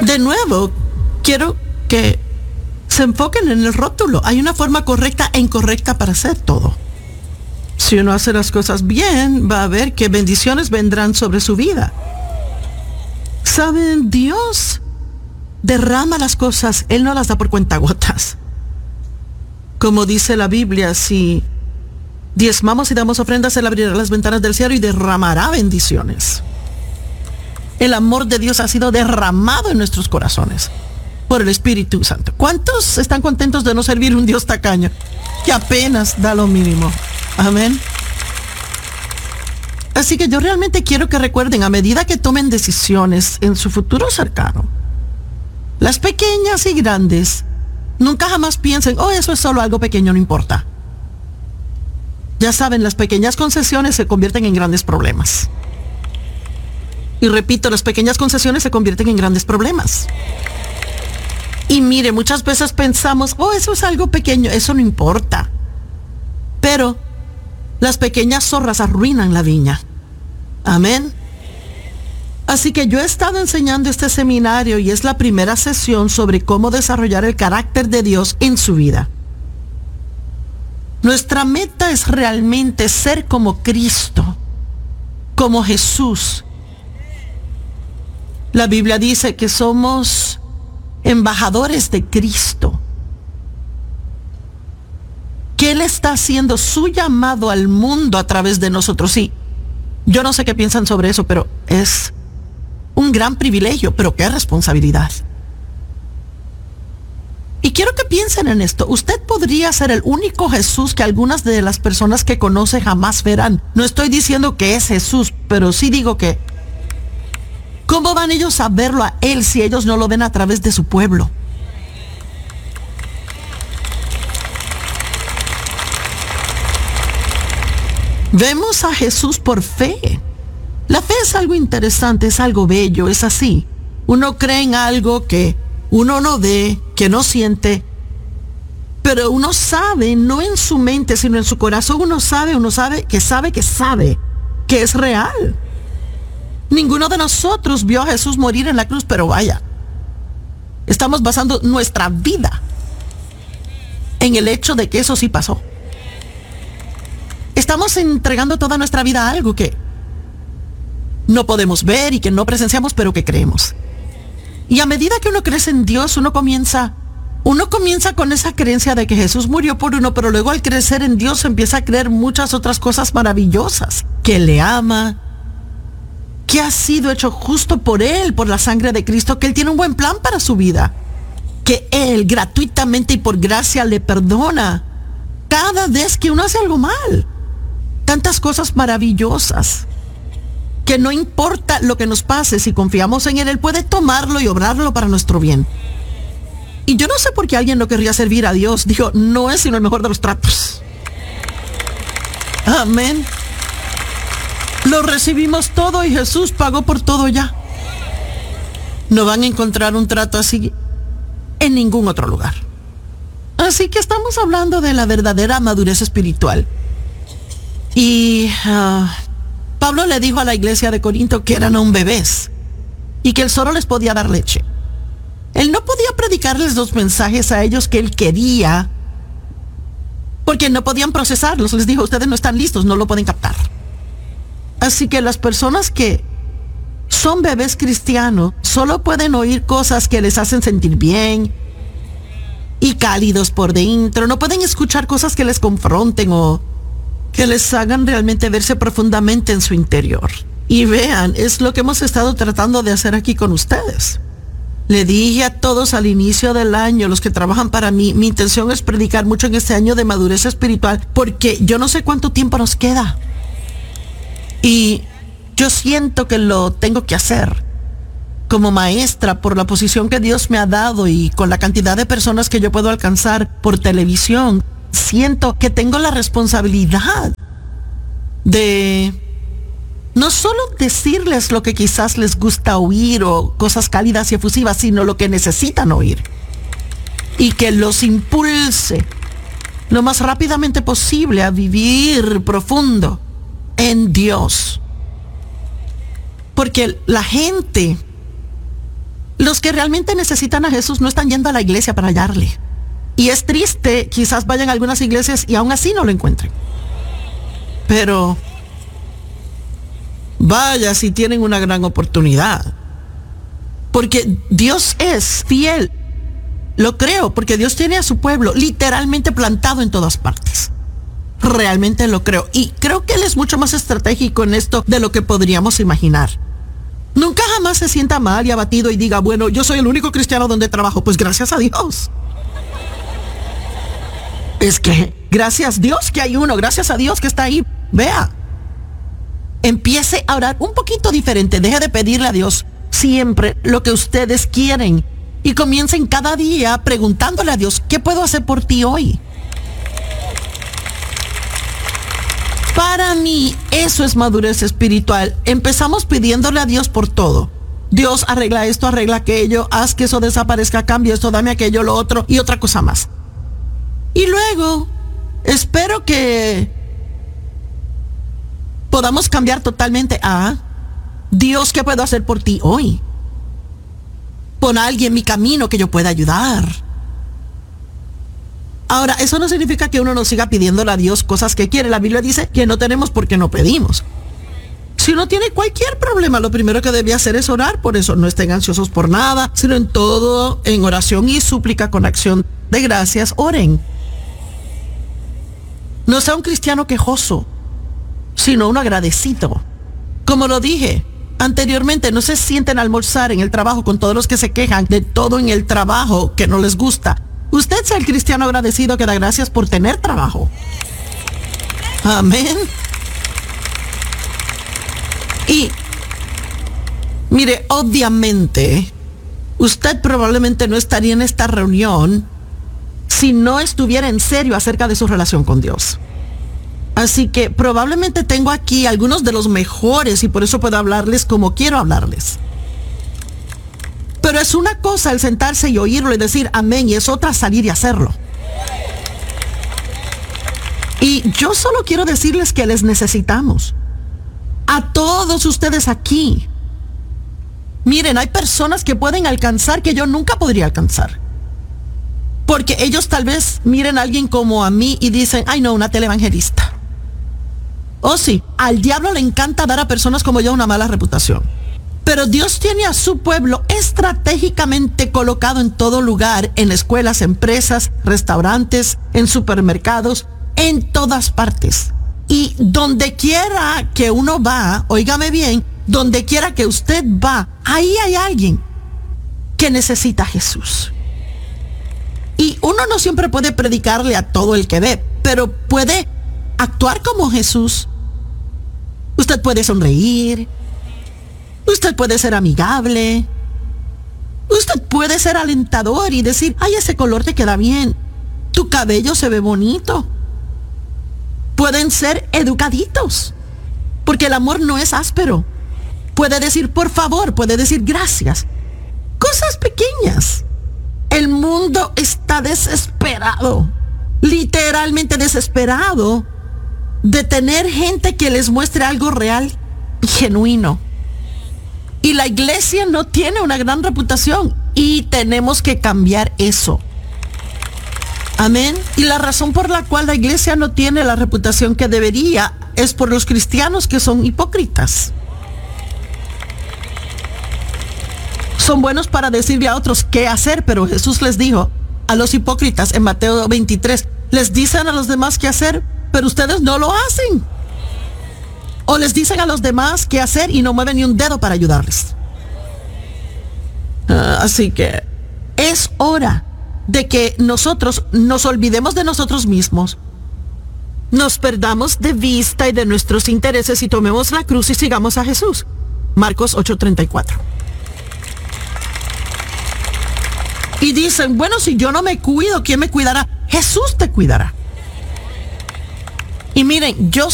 De nuevo, quiero que se enfoquen en el rótulo. Hay una forma correcta e incorrecta para hacer todo. Si uno hace las cosas bien, va a ver que bendiciones vendrán sobre su vida. ¿Saben? Dios derrama las cosas, Él no las da por cuentagotas. Como dice la Biblia, si diezmamos y damos ofrendas, Él abrirá las ventanas del cielo y derramará bendiciones. El amor de Dios ha sido derramado en nuestros corazones por el Espíritu Santo. ¿Cuántos están contentos de no servir un Dios tacaño que apenas da lo mínimo? Amén. Así que yo realmente quiero que recuerden, a medida que tomen decisiones en su futuro cercano, las pequeñas y grandes, nunca jamás piensen, oh, eso es solo algo pequeño, no importa. Ya saben, las pequeñas concesiones se convierten en grandes problemas. Y repito, las pequeñas concesiones se convierten en grandes problemas. Y mire, muchas veces pensamos, oh, eso es algo pequeño, eso no importa. Pero las pequeñas zorras arruinan la viña. Amén. Así que yo he estado enseñando este seminario y es la primera sesión sobre cómo desarrollar el carácter de Dios en su vida. Nuestra meta es realmente ser como Cristo, como Jesús. La Biblia dice que somos embajadores de Cristo, que Él está haciendo su llamado al mundo a través de nosotros. Sí, yo no sé qué piensan sobre eso, pero es un gran privilegio, pero qué responsabilidad. Y quiero que piensen en esto. Usted podría ser el único Jesús que algunas de las personas que conoce jamás verán. No estoy diciendo que es Jesús, pero sí digo que ¿cómo van ellos a verlo a Él si ellos no lo ven a través de su pueblo? Vemos a Jesús por fe. La fe es algo interesante, es algo bello, es así. Uno cree en algo que uno no ve, que no siente, pero uno sabe, no en su mente, sino en su corazón, uno sabe que es real. Ninguno de nosotros vio a Jesús morir en la cruz, pero vaya, estamos basando nuestra vida en el hecho de que eso sí pasó. Estamos entregando toda nuestra vida a algo que no podemos ver y que no presenciamos, pero que creemos. Y a medida que uno crece en Dios, uno comienza con esa creencia de que Jesús murió por uno, pero luego al crecer en Dios empieza a creer muchas otras cosas maravillosas, que Él le ama, que ha sido hecho justo por Él, por la sangre de Cristo, que Él tiene un buen plan para su vida, que Él gratuitamente y por gracia le perdona cada vez que uno hace algo mal. Tantas cosas maravillosas, que no importa lo que nos pase, si confiamos en Él puede tomarlo y obrarlo para nuestro bien. Y yo no sé por qué alguien no querría servir a Dios. Digo, no es sino el mejor de los tratos. Amén. Lo recibimos todo y Jesús pagó por todo ya. No van a encontrar un trato así en ningún otro lugar. Así que estamos hablando de la verdadera madurez espiritual. Y Pablo le dijo a la iglesia de Corinto que eran aún bebés y que él solo les podía dar leche. Él no podía predicarles los mensajes a ellos que él quería porque no podían procesarlos. Les dijo, ustedes no están listos, no lo pueden captar. Así que las personas que son bebés cristianos solo pueden oír cosas que les hacen sentir bien y cálidos por dentro. No pueden escuchar cosas que les confronten o que les hagan realmente verse profundamente en su interior. Y vean, es lo que hemos estado tratando de hacer aquí con ustedes. Le dije a todos al inicio del año, los que trabajan para mí, mi intención es predicar mucho en este año de madurez espiritual, porque yo no sé cuánto tiempo nos queda. Y yo siento que lo tengo que hacer como maestra por la posición que Dios me ha dado y con la cantidad de personas que yo puedo alcanzar por televisión. Siento que tengo la responsabilidad de no solo decirles lo que quizás les gusta oír o cosas cálidas y efusivas, sino lo que necesitan oír. Y que los impulse lo más rápidamente posible a vivir profundo en Dios. Porque la gente Los que realmente necesitan a Jesús no están yendo a la iglesia para hallarle. Y es triste, quizás vayan a algunas iglesias y aún así no lo encuentren. Pero vaya si tienen una gran oportunidad. Porque Dios es fiel. Lo creo, porque Dios tiene a su pueblo literalmente plantado en todas partes. Realmente lo creo. Y creo que Él es mucho más estratégico en esto de lo que podríamos imaginar. Nunca jamás se sienta mal y abatido y diga, bueno, yo soy el único cristiano donde trabajo. Pues gracias a Dios. Es que gracias a Dios que hay uno, gracias a Dios que está ahí. Vea, empiece a orar un poquito diferente. Deje de pedirle a Dios siempre lo que ustedes quieren y comiencen cada día preguntándole a Dios, ¿qué puedo hacer por ti hoy? Para mí eso es madurez espiritual. Empezamos pidiéndole a Dios por todo. Dios, arregla esto, arregla aquello, haz que eso desaparezca, cambia esto, dame aquello, lo otro y otra cosa más. Y luego espero que podamos cambiar totalmente a Dios, ¿qué puedo hacer por ti hoy? Pon a alguien en mi camino que yo pueda ayudar. Ahora, eso no significa que uno no siga pidiéndole a Dios cosas que quiere. La Biblia dice que no tenemos porque no pedimos. Si uno tiene cualquier problema, lo primero que debe hacer es orar. Por eso no estén ansiosos por nada, sino en todo, en oración y súplica con acción de gracias, oren. No sea un cristiano quejoso, sino uno agradecido. Como lo dije anteriormente, no se sienten a almorzar en el trabajo con todos los que se quejan de todo en el trabajo que no les gusta. Usted sea el cristiano agradecido que da gracias por tener trabajo. Amén. Y mire, obviamente, usted probablemente no estaría en esta reunión si no estuviera en serio acerca de su relación con Dios. Así que probablemente tengo aquí algunos de los mejores y por eso puedo hablarles como quiero hablarles. Pero es una cosa el sentarse y oírlo y decir amén, y es otra salir y hacerlo. Y yo solo quiero decirles que les necesitamos. A todos ustedes aquí. Miren, hay personas que pueden alcanzar que yo nunca podría alcanzar. Porque ellos tal vez miren a alguien como a mí y dicen, ay no, una televangelista. Oh sí, al diablo le encanta dar a personas como yo una mala reputación. Pero Dios tiene a su pueblo estratégicamente colocado en todo lugar, en escuelas, empresas, restaurantes, en supermercados, en todas partes. Y donde quiera que uno va, óigame bien, donde quiera que usted va, ahí hay alguien que necesita a Jesús. Y uno no siempre puede predicarle a todo el que ve, pero puede actuar como Jesús. Usted puede sonreír. Usted puede ser amigable. Usted puede ser alentador y decir, ay, ese color te queda bien. Tu cabello se ve bonito. Pueden ser educaditos, porque el amor no es áspero. Puede decir por favor, puede decir gracias. Cosas pequeñas. El mundo está desesperado, literalmente desesperado, de tener gente que les muestre algo real y genuino. Y la iglesia no tiene una gran reputación y tenemos que cambiar eso. Amén. Y la razón por la cual la iglesia no tiene la reputación que debería es por los cristianos que son hipócritas. Son buenos para decirle a otros qué hacer, pero Jesús les dijo a los hipócritas en Mateo 23, les dicen a los demás qué hacer, pero ustedes no lo hacen. O les dicen a los demás qué hacer y no mueven ni un dedo para ayudarles. Así que es hora de que nosotros nos olvidemos de nosotros mismos, nos perdamos de vista y de nuestros intereses y tomemos la cruz y sigamos a Jesús. Marcos 8:34. Y dicen, bueno, si yo no me cuido, ¿quién me cuidará? Jesús te cuidará. Y miren, yo